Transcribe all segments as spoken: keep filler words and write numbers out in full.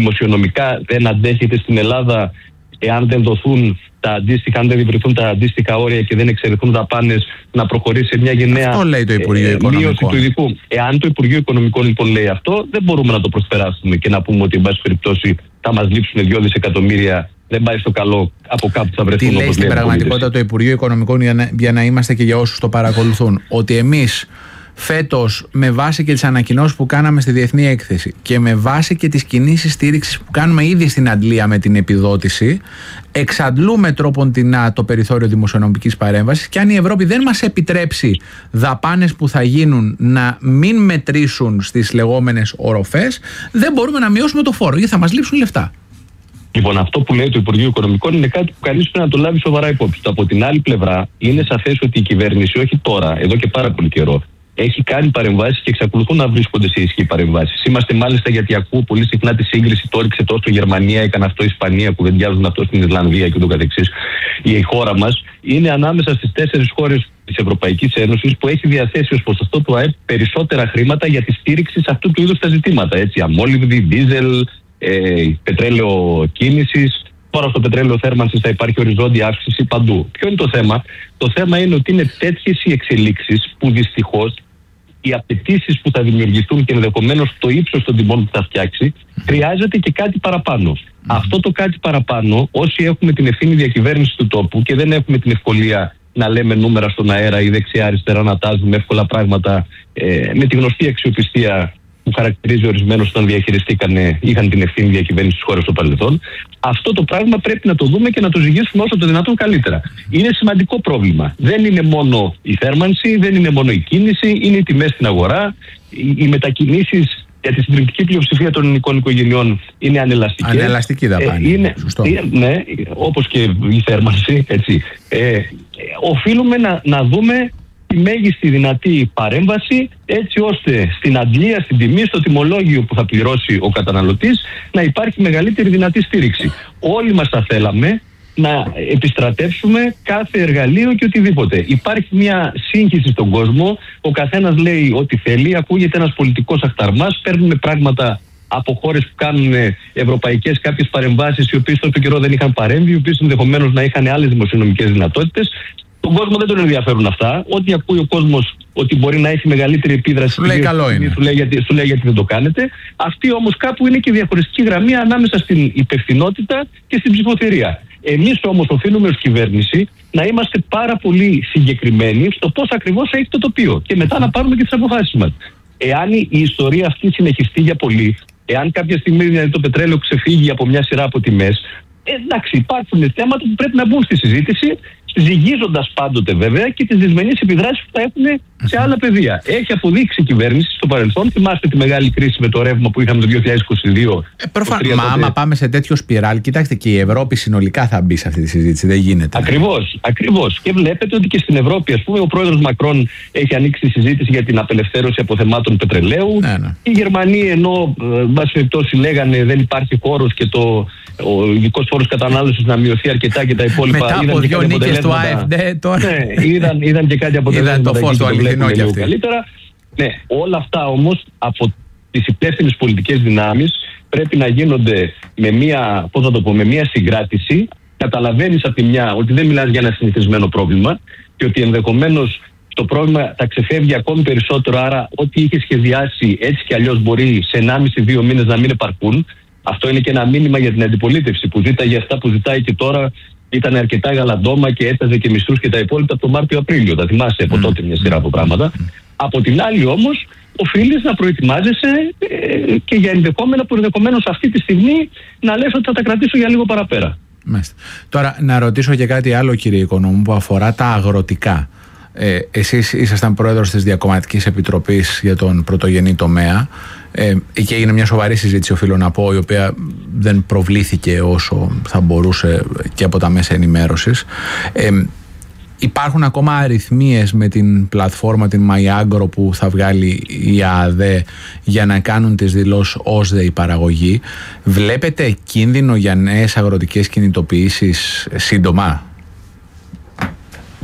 δημοσιονομικά δεν αντέχεται στην Ελλάδα, εάν δεν δοθούν τα αντίστοιχα, αν δεν διευρυνθούν τα αντίστοιχα όρια και δεν εξαιρεθούν δαπάνες, να προχωρήσει σε μια γενναία αυτό λέει το Υπουργείο ε, μείωση του ειδικού. Εάν το Υπουργείο Οικονομικών λοιπόν λέει αυτό, δεν μπορούμε να το προσπεράσουμε και να πούμε ότι, εν πάση περιπτώσει, θα μας λείψουν δύο δισεκατομμύρια. Δεν πάει στο καλό, από κάπου θα βρεθούν. Τι λέει στην πραγματικότητα το Υπουργείο Οικονομικών, για να, για να είμαστε και για όσους το παρακολουθούν, ότι εμείς φέτος, με βάση και τις ανακοινώσεις που κάναμε στη Διεθνή Έκθεση και με βάση και τις κινήσεις στήριξης που κάνουμε ήδη στην Αντλία με την επιδότηση, εξαντλούμε τρόποντινά το περιθώριο δημοσιονομικής παρέμβασης, και αν η Ευρώπη δεν μας επιτρέψει δαπάνες που θα γίνουν να μην μετρήσουν στις λεγόμενες οροφές, δεν μπορούμε να μειώσουμε το φόρο, γιατί θα μας λείψουν λεφτά. Λοιπόν, αυτό που λέει το Υπουργείο Οικονομικών είναι κάτι που κανείς πρέπει να το λάβει σοβαρά υπόψη του. Από την άλλη πλευρά, είναι σαφές ότι η κυβέρνηση, όχι τώρα, εδώ και πάρα πολύ καιρό, έχει κάνει παρεμβάσεις και εξακολουθούν να βρίσκονται σε ισχύ παρεμβάσεις. Είμαστε μάλιστα, γιατί ακούω πολύ συχνά τη σύγκριση, το έριξε τόσο η Γερμανία, έκανε αυτό η Ισπανία, κουβεντιάζουν αυτό στην Ιρλανδία και ούτω καθεξής. Η χώρα μας είναι ανάμεσα στις τέσσερις χώρες της Ευρωπαϊκής Ένωσης που έχει διαθέσει ως ποσοστό του ΑΕΠ περισσότερα χρήματα για τη στήριξη σε αυτού του είδους τα ζητήματα. Έτσι, αμόλυβδη, δίζελ, ε, πετρέλαιο κίνησης. Τώρα στο πετρέλαιο θέρμανσης θα υπάρχει οριζόντια αύξηση παντού. Ποιο είναι το θέμα? Το θέμα είναι ότι είναι τέτοιες οι εξελίξεις που δυστυχώς οι απαιτήσεις που θα δημιουργηθούν και ενδεχομένως το ύψος των τιμών που θα φτιάξει, χρειάζεται και κάτι παραπάνω. Mm. Αυτό το κάτι παραπάνω, όσοι έχουμε την ευθύνη διακυβέρνηση του τόπου και δεν έχουμε την ευκολία να λέμε νούμερα στον αέρα ή δεξιά-αριστερά να τάζουμε εύκολα πράγματα, ε, με τη γνωστή αξιοπιστία που χαρακτηρίζει ορισμένους όταν διαχειριστήκανε, είχαν την ευθύνη διακυβέρνηση της χώρας στο παρελθόν. Αυτό το πράγμα πρέπει να το δούμε και να το ζυγίσουμε όσο το δυνατόν καλύτερα. Είναι σημαντικό πρόβλημα. Δεν είναι μόνο η θέρμανση, δεν είναι μόνο η κίνηση, είναι οι τιμές στην αγορά, οι, οι μετακινήσεις για τη συντριπτική πλειοψηφία των ελληνικών οικογενειών είναι ανελαστικές. Ανελαστική δαπάνη. Ε, είναι, ε, ναι, όπως και η θέρμανση. Έτσι. Ε, οφείλουμε να, να δούμε τη μέγιστη δυνατή παρέμβαση, έτσι ώστε στην αντλία, στην τιμή, στο τιμολόγιο που θα πληρώσει ο καταναλωτής, να υπάρχει μεγαλύτερη δυνατή στήριξη. Όλοι μας θα θέλαμε να επιστρατεύσουμε κάθε εργαλείο και οτιδήποτε. Υπάρχει μια σύγχυση στον κόσμο, ο καθένας λέει ό,τι θέλει, ακούγεται ένας πολιτικός αχταρμάς, παίρνουμε πράγματα από χώρες που κάνουν ευρωπαϊκές κάποιες παρεμβάσεις, οι οποίες τόσο καιρό δεν είχαν παρέμβει, οι οποίες ενδεχομένως να είχαν άλλες δημοσιονομικές δυνατότητες. Τον κόσμο δεν τον ενδιαφέρουν αυτά. Ό,τι ακούει ο κόσμος ότι μπορεί να έχει μεγαλύτερη επίδραση, σου λέει καλό είναι. Σου λέει, γιατί, σου λέει γιατί δεν το κάνετε. Αυτή όμως κάπου είναι και η διαχωριστική γραμμή ανάμεσα στην υπευθυνότητα και στην ψηφοθυρία. Εμείς όμως οφείλουμε ως κυβέρνηση να είμαστε πάρα πολύ συγκεκριμένοι στο πώς ακριβώς έχει το τοπίο και μετά να πάρουμε και τις αποφάσεις μας. Εάν η ιστορία αυτή συνεχιστεί για πολύ, εάν κάποια στιγμή δηλαδή, το πετρέλαιο ξεφύγει από μια σειρά από τιμές, εντάξει, υπάρχουν θέματα που πρέπει να μπουν στη συζήτηση, ζυγίζοντας πάντοτε βέβαια και τις δυσμενείς επιδράσεις που θα έχουν σε άλλα πεδία. Έχει αποδείξει η κυβέρνηση στο παρελθόν. Θυμάστε τη μεγάλη κρίση με το ρεύμα που είχαμε το δύο χιλιάδες είκοσι δύο. Ε, Προφανώς. Μα άμα πάμε σε τέτοιο σπιράλ, κοιτάξτε, και η Ευρώπη συνολικά θα μπει σε αυτή τη συζήτηση. Δεν γίνεται. Ακριβώς. Ακριβώς. Και βλέπετε ότι και στην Ευρώπη, ας πούμε, ο πρόεδρος Μακρόν έχει ανοίξει τη συζήτηση για την απελευθέρωση αποθεμάτων πετρελαίου. Ναι, ναι. Οι Γερμανοί, ενώ εν πάση περιπτώσει λέγανε δεν υπάρχει χώρος και το, ο ειδικός φόρος κατανάλωσης να μειωθεί αρκετά και τα υπόλοιπα. Μετά από δύο νίκες του ΑΕΦΝΤΕ, τώρα. Ναι, είδαν, είδαν και κάτι αποτελέσματα. Είδαν το φως του αληθινό κι αυτοί. Καλύτερα. Ναι, όλα αυτά όμως από τις υπεύθυνες πολιτικές δυνάμεις πρέπει να γίνονται με μία, πώς θα το πω, με μία συγκράτηση. Καταλαβαίνεις από τη μια ότι δεν μιλάς για ένα συνηθισμένο πρόβλημα και ότι ενδεχομένως το πρόβλημα θα ξεφεύγει ακόμη περισσότερο. Άρα, ό,τι είχε σχεδιάσει έτσι κι αλλιώς μπορεί σε ενάμιση δύο μήνες να μην επαρκούν. Αυτό είναι και ένα μήνυμα για την αντιπολίτευση που ζήταγε αυτά που ζητάει και τώρα. Ήταν αρκετά γαλαντόμα και έταζε και μισθούς και τα υπόλοιπα από τον Μάρτιο-Απρίλιο. Τα θυμάσαι από τότε μια σειρά από πράγματα. Από την άλλη όμως, οφείλεις να προετοιμάζεσαι ε, και για ενδεχόμενα που ενδεχομένως αυτή τη στιγμή να λες ότι θα τα κρατήσω για λίγο παραπέρα. Μάλιστα. Τώρα να ρωτήσω και κάτι άλλο, κύριε Οικονόμου, που αφορά τα αγροτικά. Ε, εσείς ήσασταν πρόεδρος της Διακομματικής Επιτροπής για τον πρωτογενή τομέα ε, και έγινε μια σοβαρή συζήτηση, οφείλω να πω, η οποία δεν προβλήθηκε όσο θα μπορούσε και από τα μέσα ενημέρωσης. Ε, υπάρχουν ακόμα αριθμίες με την πλατφόρμα την MyAgro που θα βγάλει η ΑΑΔΕ για να κάνουν τις δηλώσεις ως δε η παραγωγή. Βλέπετε κίνδυνο για νέες αγροτικές κινητοποιήσεις σύντομα?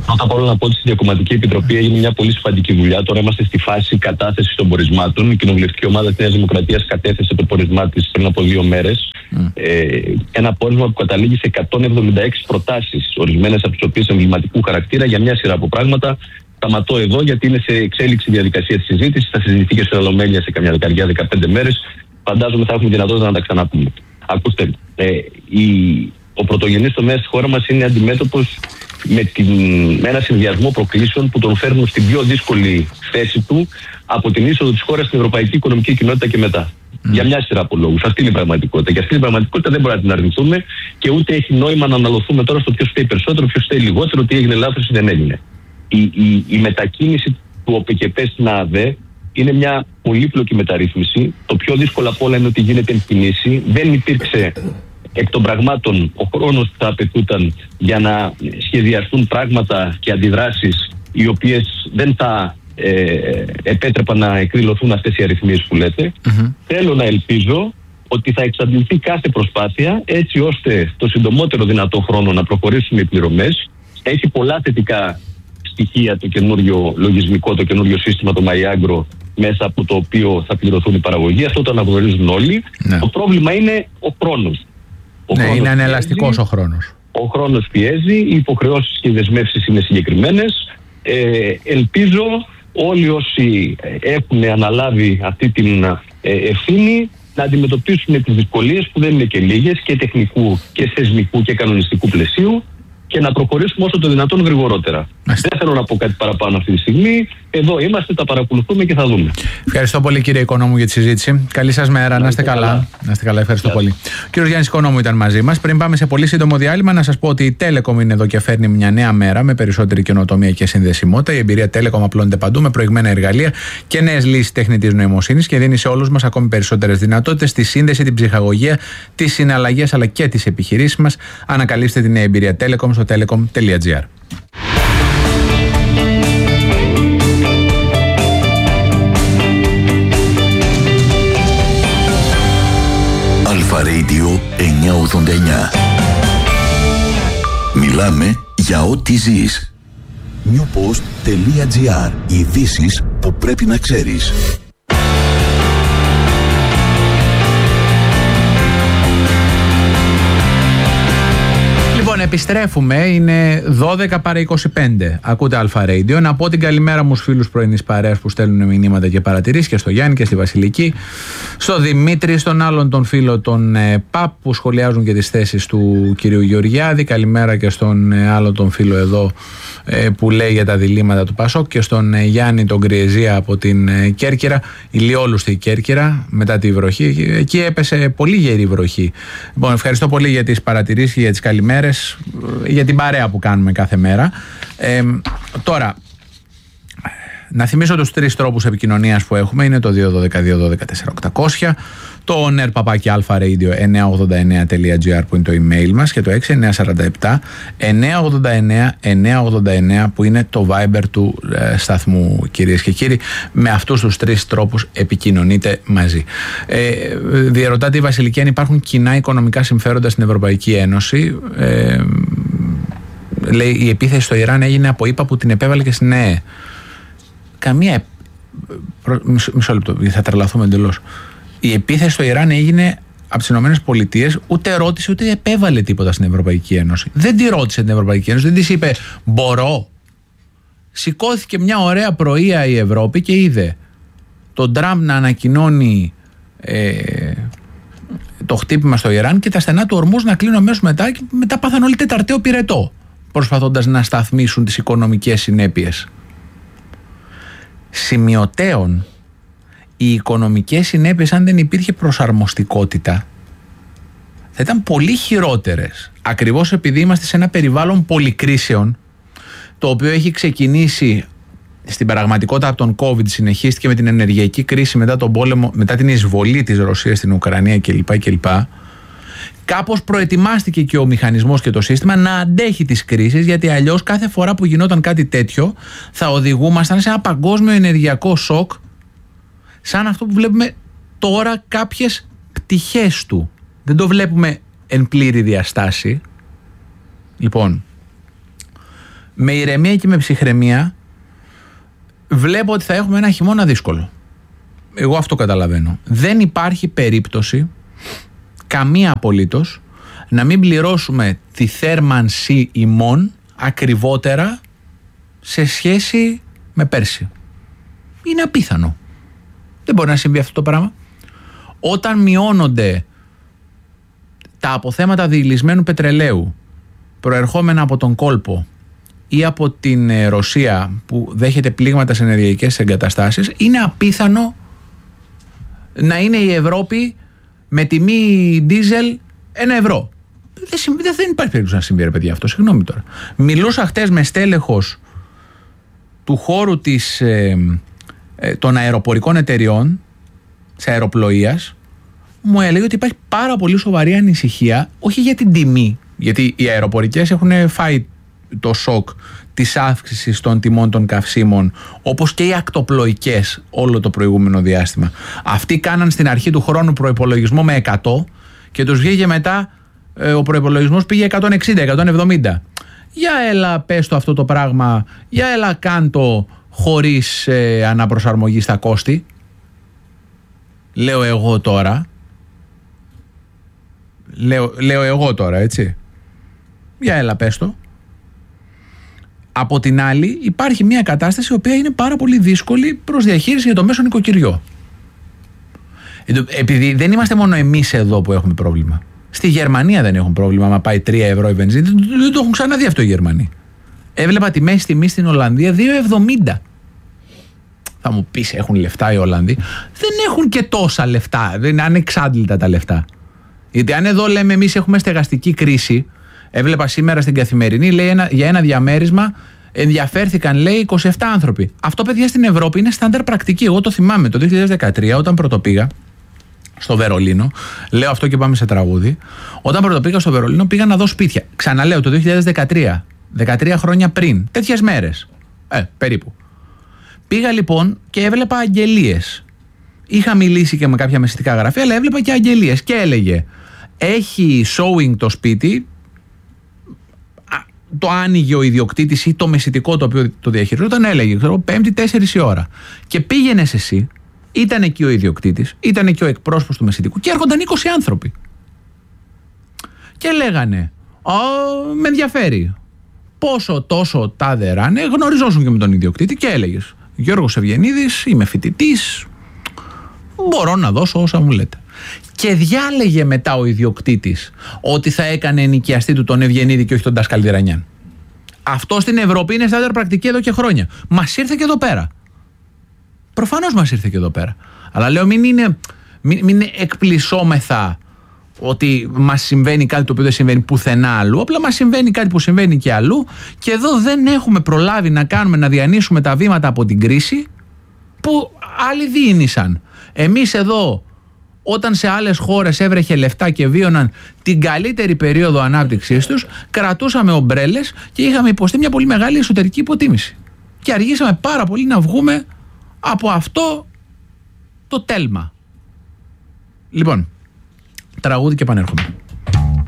Πρώτα απ' όλα να πω ότι στη Διακομματική Επιτροπή έγινε μια πολύ σημαντική δουλειά. Τώρα είμαστε στη φάση κατάθεσης των πορισμάτων. Η κοινοβουλευτική ομάδα της Νέας Δημοκρατίας κατέθεσε το πορισμά της πριν από δύο μέρες. Mm. Ε, ένα πόρισμα που καταλήγει σε εκατόν εβδομήντα έξι προτάσεις, ορισμένες από τις οποίες εμβληματικού χαρακτήρα, για μια σειρά από πράγματα. Σταματώ εδώ γιατί είναι σε εξέλιξη διαδικασία της συζήτησης. Θα συζητηθεί και στην Ολομέλεια σε καμιά δεκαριά δεκαπέντε μέρες. Φαντάζομαι θα έχουμε δυνατότητα να τα ξαναπούμε. Ακούστε, ε, η, ο πρωτογενής τομέας της χώρας μας είναι αντιμέτωπος με, την, με ένα συνδυασμό προκλήσεων που τον φέρνουν στην πιο δύσκολη θέση του από την είσοδο της χώρας στην Ευρωπαϊκή Οικονομική Κοινότητα και μετά. Mm. Για μια σειρά από λόγους. Αυτή είναι η πραγματικότητα. Και αυτή την πραγματικότητα δεν μπορούμε να την αρνηθούμε και ούτε έχει νόημα να αναλωθούμε τώρα στο ποιος φταίει περισσότερο, ποιος φταίει λιγότερο, τι έγινε λάθος ή δεν έγινε. Η, η, η μετακίνηση του ΟΠΕΚΕΠΕ στην ΑΔΕ είναι μια πολύπλοκη μεταρρύθμιση. Το πιο δύσκολο από όλα είναι ότι γίνεται εν κινήσει. Δεν υπήρξε εκ των πραγμάτων ο χρόνος που θα απαιτούταν για να σχεδιαστούν πράγματα και αντιδράσεις οι οποίες δεν θα ε, επέτρεπαν να εκδηλωθούν αυτές οι αριθμίες που λέτε. Mm-hmm. Θέλω να ελπίζω ότι θα εξαντληθεί κάθε προσπάθεια έτσι ώστε το συντομότερο δυνατό χρόνο να προχωρήσουμε οι πληρωμές. Έχει πολλά θετικά στοιχεία το καινούριο λογισμικό, το καινούριο σύστημα, το MyAgro, μέσα από το οποίο θα πληρωθούν οι παραγωγοί. Αυτό το αναγνωρίζουν όλοι. Ναι. Το πρόβλημα είναι ο χρόνος. Ο ναι, χρόνος είναι ανελαστικός ο χρόνος. Ο χρόνος πιέζει, οι υποχρεώσεις και οι δεσμεύσεις είναι συγκεκριμένες. Ε, ελπίζω όλοι όσοι έχουν αναλάβει αυτή την ε, ευθύνη να αντιμετωπίσουν τις δυσκολίες που δεν είναι και λίγες και τεχνικού και θεσμικού και κανονιστικού πλαισίου και να προχωρήσουμε όσο το δυνατόν γρηγορότερα. Μάλιστα. Δεν θέλω να πω κάτι παραπάνω αυτή τη στιγμή. Εδώ είμαστε, τα παρακολουθούμε και θα δούμε. Ευχαριστώ πολύ, κύριε Οικονόμου, για τη συζήτηση. Καλή σας μέρα, να είστε καλά. καλά. Να είστε καλά, ευχαριστώ yeah. πολύ. Ο κύριος Γιάννης Οικονόμου ήταν μαζί μας. Πριν πάμε σε πολύ σύντομο διάλειμμα, να σας πω ότι η Telecom είναι εδώ και φέρνει μια νέα μέρα με περισσότερη καινοτομία και συνδεσιμότητα. Η εμπειρία Telecom απλώνεται παντού με προηγμένα εργαλεία και νέες λύσεις τεχνητής νοημοσύνης και δίνει σε όλους μας ακόμη περισσότερες δυνατότητες στη σύνδεση, την ψυχαγωγία, τις συναλλαγές αλλά και τις επιχειρήσεις μας. Ανακαλύψτε την νέα εμπειρία Telecom στο telecom τελεία gr. Αλφα Radio εννιακόσια ογδόντα εννιά. Μιλάμε για ό,τι ζεις. newpost τελεία gr. Ειδήσεις που πρέπει να ξέρεις. Λοιπόν, επιστρέφουμε. Είναι δώδεκα παρά είκοσι πέντε. Ακούτε Αλφα Radio. Να πω την καλημέρα μου στους φίλους πρωινής παρέας που στέλνουν μηνύματα και παρατηρήσεις, και στο Γιάννη και στη Βασιλική, στο Δημήτρη, στον άλλον τον φίλο τον ε, ΠΑΠ που σχολιάζουν και τις θέσεις του κυρίου Γεωργιάδη. Καλημέρα και στον ε, άλλο τον φίλο εδώ ε, που λέει για τα διλήμματα του Πασόκ, και στον ε, Γιάννη τον Κριεζία από την ε, Κέρκυρα, ηλιόλουστη Κέρκυρα μετά τη βροχή. Εκεί έπεσε πολύ γερή βροχή. Λοιπόν, ευχαριστώ πολύ για τις παρατηρήσεις και για τις καλημέρες, για την παρέα που κάνουμε κάθε μέρα. Ε, τώρα, να θυμίσω τους τρεις τρόπους επικοινωνίας που έχουμε. Είναι το δύο ένα δύο δύο ένα δύο τέσσερα οκτακόσια, το on air παπάκι alfaradio εννιακόσια ογδόντα εννέα τελεία gr που είναι το email μας, και το έξι εννιά τέσσερα επτά εννιακόσια ογδόντα εννέα εννιακόσια ογδόντα εννέα που είναι το Viber του ε, σταθμού, κυρίες και κύριοι. Με αυτούς τους τρεις τρόπους επικοινωνείτε μαζί. Ε, διερωτάτε η Βασιλική αν υπάρχουν κοινά οικονομικά συμφέροντα στην Ευρωπαϊκή Ένωση. Ε, λέει, η επίθεση στο Ιράν έγινε από ΗΠΑ που την επέβαλε και στην ΕΕ. Καμία. Μισό, μισό λεπτό, θα τρελαθούμε εντελώς. Η επίθεση στο Ιράν έγινε από τις ΗΠΑ, ούτε ρώτησε ούτε επέβαλε τίποτα στην Ευρωπαϊκή Ένωση. Δεν τη ρώτησε την Ευρωπαϊκή Ένωση, δεν της είπε μπορώ. Σηκώθηκε μια ωραία πρωία η Ευρώπη και είδε τον Τραμπ να ανακοινώνει ε, το χτύπημα στο Ιράν και τα στενά του ορμούς να κλείνουν αμέσως μετά, και μετά πάθαν όλοι τεταρταίο πυρετό, προσπαθώντας να σταθμίσουν τις οικονομικές συνέπειες. Σημειωτέων, οι οικονομικές συνέπειες, αν δεν υπήρχε προσαρμοστικότητα, θα ήταν πολύ χειρότερες. Ακριβώς επειδή είμαστε σε ένα περιβάλλον πολυκρίσεων, το οποίο έχει ξεκινήσει στην πραγματικότητα από τον COVID, συνεχίστηκε με την ενεργειακή κρίση μετά τον πόλεμο, μετά την εισβολή της Ρωσίας στην Ουκρανία κλπ. κλπ. Κάπως προετοιμάστηκε και ο μηχανισμός και το σύστημα να αντέχει τις κρίσεις, γιατί αλλιώς κάθε φορά που γινόταν κάτι τέτοιο θα οδηγούμασταν σε ένα παγκόσμιο ενεργειακό σοκ, σαν αυτό που βλέπουμε τώρα, κάποιες πτυχές του. Δεν το βλέπουμε εν πλήρη διαστάση. Λοιπόν, με ηρεμία και με ψυχραιμία βλέπω ότι θα έχουμε ένα χειμώνα δύσκολο. Εγώ αυτό καταλαβαίνω. Δεν υπάρχει περίπτωση, καμία απολύτως, να μην πληρώσουμε τη θέρμανση ημών ακριβότερα σε σχέση με πέρσι. Είναι απίθανο. Δεν μπορεί να συμβεί αυτό το πράγμα. Όταν μειώνονται τα αποθέματα διηλυσμένου πετρελαίου προερχόμενα από τον κόλπο ή από την Ρωσία που δέχεται πλήγματα σε ενεργειακές εγκαταστάσεις, είναι απίθανο να είναι η Ευρώπη με τιμή ντίζελ ένα ευρώ. Δεν, συμβεί, δεν υπάρχει περίπτωση να συμβεί, ρε παιδιά, αυτό. Συγγνώμη τώρα. Μιλούσα χτες με στέλεχος του χώρου της, ε, ε, των αεροπορικών εταιριών, της αεροπλοείας, μου έλεγε ότι υπάρχει πάρα πολύ σοβαρή ανησυχία, όχι για την τιμή, γιατί οι αεροπορικές έχουν φάει το σοκ της αύξησης των τιμών των καυσίμων, όπως και οι ακτοπλοϊκές όλο το προηγούμενο διάστημα. Αυτοί κάναν στην αρχή του χρόνου προϋπολογισμό με εκατό και τους βγήκε μετά ε, ο προϋπολογισμός πήγε εκατόν εξήντα εκατόν εβδομήντα. Για έλα πες το αυτό το πράγμα, για έλα κάντο χωρίς ε, αναπροσαρμογή στα κόστη. Λέω εγώ τώρα. Λέω, λέω εγώ τώρα, έτσι. Για έλα πες το. Από την άλλη υπάρχει μια κατάσταση η οποία είναι πάρα πολύ δύσκολη προς διαχείριση για το μέσο νοικοκυριό. Επειδή δεν είμαστε μόνο εμείς εδώ που έχουμε πρόβλημα. Στη Γερμανία δεν έχουν πρόβλημα. Άμα πάει τρία ευρώ η βενζίνη, δεν το έχουν ξαναδεί αυτό οι Γερμανοί. Έβλεπα τη μέση τιμή στην Ολλανδία δύο εβδομήντα. Θα μου πεις, έχουν λεφτά οι Ολλανδοί? Δεν έχουν και τόσα λεφτά. Δεν είναι ανεξάντλητα τα λεφτά. Γιατί αν εδώ λέμε εμείς έχουμε στεγαστική κρίση, έβλεπα σήμερα στην Καθημερινή, λέει ένα, για ένα διαμέρισμα ενδιαφέρθηκαν, λέει, είκοσι επτά άνθρωποι. Αυτό, παιδιά, στην Ευρώπη είναι στάνταρ πρακτική. Εγώ το θυμάμαι το δύο χιλιάδες δεκατρία όταν πρωτοπήγα στο Βερολίνο. Λέω αυτό και πάμε σε τραγούδι. Όταν πρωτοπήγα στο Βερολίνο πήγα να δω σπίτια. Ξαναλέω το δύο χιλιάδες δεκατρία. δεκατρία χρόνια πριν. Τέτοιες μέρες. Ε, περίπου. Πήγα λοιπόν και έβλεπα αγγελίες. Είχα μιλήσει και με κάποια μεσητικά γραφεία, αλλά έβλεπα και αγγελίες. Και έλεγε, έχει showing το σπίτι. Το άνοιγε ο ιδιοκτήτης ή το μεσητικό το οποίο το διαχειριζόταν, έλεγε, ξέρω, Πέμπτη τέσσερις η ώρα. Και πήγαινες εσύ, ήταν εκεί ο ιδιοκτήτης, ήταν εκεί ο εκπρόσωπος του μεσητικού και έρχονταν είκοσι άνθρωποι. Και λέγανε, «Α, με ενδιαφέρει. Πόσο τόσο τάδε ράνε», γνωριζόσουν και με τον ιδιοκτήτη και έλεγες, «Γιώργος Ευγενίδης, είμαι φοιτητής, μπορώ να δώσω όσα μου λέτε». Και διάλεγε μετά ο ιδιοκτήτης ότι θα έκανε ενοικιαστή του τον Ευγενίδη και όχι τον Ντασκαλδιρανιάν. Αυτό στην Ευρώπη είναι στάνταρ πρακτική εδώ και χρόνια. Μας ήρθε και εδώ πέρα. Προφανώς μας ήρθε και εδώ πέρα. Αλλά λέω μην, είναι, μην, μην εκπλησόμεθα ότι μας συμβαίνει κάτι το οποίο δεν συμβαίνει πουθενά αλλού. Απλά μας συμβαίνει κάτι που συμβαίνει και αλλού. Και εδώ δεν έχουμε προλάβει να κάνουμε, να διανύσουμε τα βήματα από την κρίση που άλλοι διήνυσαν. Εμείς εδώ, όταν σε άλλες χώρες έβρεχε λεφτά και βίωναν την καλύτερη περίοδο ανάπτυξής τους, κρατούσαμε ομπρέλες και είχαμε υποστεί μια πολύ μεγάλη εσωτερική υποτίμηση. Και αργήσαμε πάρα πολύ να βγούμε από αυτό το τέλμα. Λοιπόν, τραγούδι και επανέρχομαι.